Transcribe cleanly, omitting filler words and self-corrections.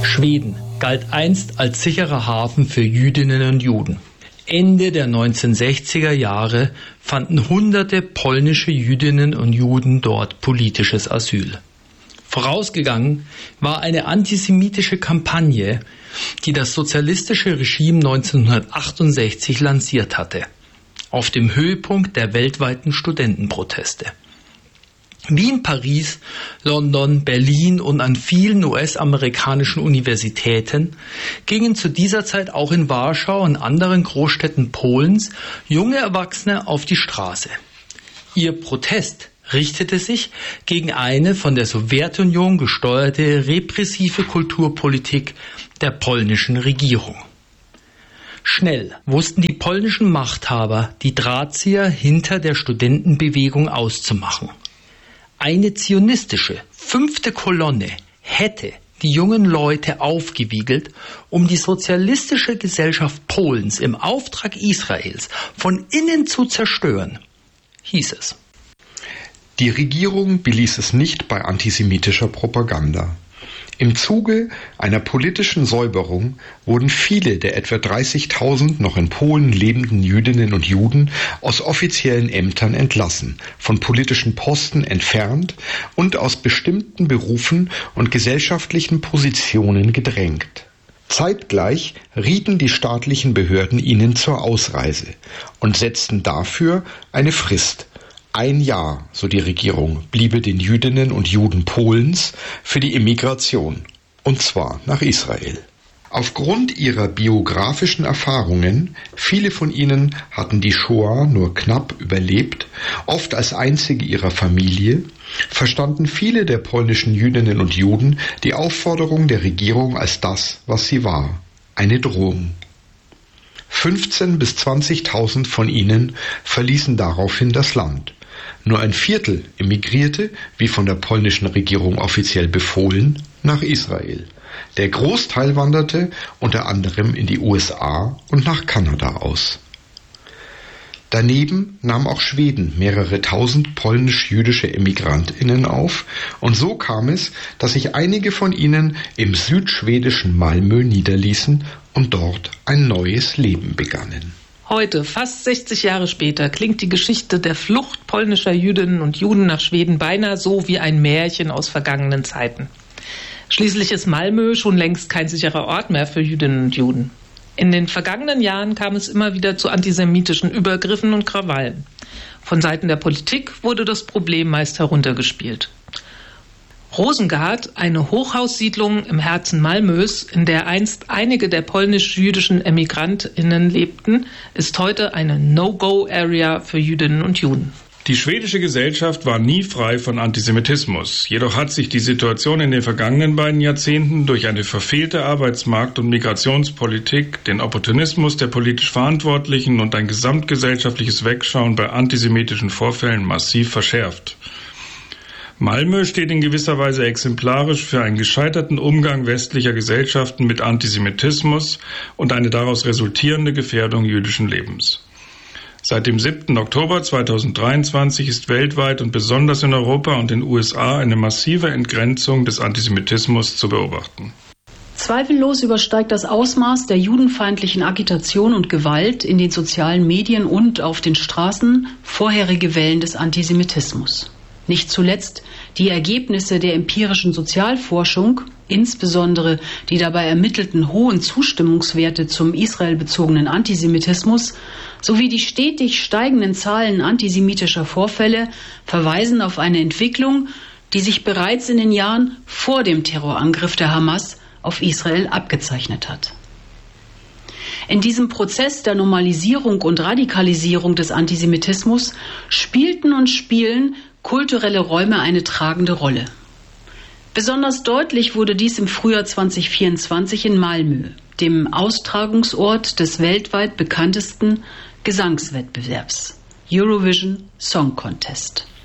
Schweden galt einst als sicherer Hafen für Jüdinnen und Juden. Ende der 1960er Jahre fanden hunderte polnische Jüdinnen und Juden dort politisches Asyl. Vorausgegangen war eine antisemitische Kampagne, die das sozialistische Regime 1968 lanciert hatte, auf dem Höhepunkt der weltweiten Studentenproteste. Wie in Paris, London, Berlin und an vielen US-amerikanischen Universitäten gingen zu dieser Zeit auch in Warschau und anderen Großstädten Polens junge Erwachsene auf die Straße. Ihr Protest richtete sich gegen eine von der Sowjetunion gesteuerte repressive Kulturpolitik der polnischen Regierung. Schnell wussten die polnischen Machthaber, die Drahtzieher hinter der Studentenbewegung auszumachen. Eine zionistische 5. Kolonne hätte die jungen Leute aufgewiegelt, um die sozialistische Gesellschaft Polens im Auftrag Israels von innen zu zerstören, hieß es. Die Regierung beließ es nicht bei antisemitischer Propaganda. Im Zuge einer politischen Säuberung wurden viele der etwa 30.000 noch in Polen lebenden Jüdinnen und Juden aus offiziellen Ämtern entlassen, von politischen Posten entfernt und aus bestimmten Berufen und gesellschaftlichen Positionen gedrängt. Zeitgleich rieten die staatlichen Behörden ihnen zur Ausreise und setzten dafür eine Frist. 1 Jahr, so die Regierung, bliebe den Jüdinnen und Juden Polens für die Emigration, und zwar nach Israel. Aufgrund ihrer biografischen Erfahrungen, viele von ihnen hatten die Shoah nur knapp überlebt, oft als einzige ihrer Familie, verstanden viele der polnischen Jüdinnen und Juden die Aufforderung der Regierung als das, was sie war, eine Drohung. 15.000 bis 20.000 von ihnen verließen daraufhin das Land. Nur ein Viertel emigrierte, wie von der polnischen Regierung offiziell befohlen, nach Israel. Der Großteil wanderte unter anderem in die USA und nach Kanada aus. Daneben nahm auch Schweden mehrere tausend polnisch-jüdische EmigrantInnen auf, und so kam es, dass sich einige von ihnen im südschwedischen Malmö niederließen und dort ein neues Leben begannen. Heute, fast 60 Jahre später, klingt die Geschichte der Flucht polnischer Jüdinnen und Juden nach Schweden beinahe so wie ein Märchen aus vergangenen Zeiten. Schließlich ist Malmö schon längst kein sicherer Ort mehr für Jüdinnen und Juden. In den vergangenen Jahren kam es immer wieder zu antisemitischen Übergriffen und Krawallen. Von Seiten der Politik wurde das Problem meist heruntergespielt. Rosengard, eine Hochhaussiedlung im Herzen Malmös, in der einst einige der polnisch-jüdischen EmigrantInnen lebten, ist heute eine No-Go-Area für Jüdinnen und Juden. Die schwedische Gesellschaft war nie frei von Antisemitismus. Jedoch hat sich die Situation in den vergangenen beiden Jahrzehnten durch eine verfehlte Arbeitsmarkt- und Migrationspolitik, den Opportunismus der politisch Verantwortlichen und ein gesamtgesellschaftliches Wegschauen bei antisemitischen Vorfällen massiv verschärft. Malmö steht in gewisser Weise exemplarisch für einen gescheiterten Umgang westlicher Gesellschaften mit Antisemitismus und eine daraus resultierende Gefährdung jüdischen Lebens. Seit dem 7. Oktober 2023 ist weltweit und besonders in Europa und den USA eine massive Entgrenzung des Antisemitismus zu beobachten. Zweifellos übersteigt das Ausmaß der judenfeindlichen Agitation und Gewalt in den sozialen Medien und auf den Straßen vorherige Wellen des Antisemitismus. Nicht zuletzt die Ergebnisse der empirischen Sozialforschung, insbesondere die dabei ermittelten hohen Zustimmungswerte zum israelbezogenen Antisemitismus sowie die stetig steigenden Zahlen antisemitischer Vorfälle verweisen auf eine Entwicklung, die sich bereits in den Jahren vor dem Terrorangriff der Hamas auf Israel abgezeichnet hat. In diesem Prozess der Normalisierung und Radikalisierung des Antisemitismus spielten und spielen kulturelle Räume eine tragende Rolle. Besonders deutlich wurde dies im Frühjahr 2024 in Malmö, dem Austragungsort des weltweit bekanntesten Gesangswettbewerbs Eurovision Song Contest.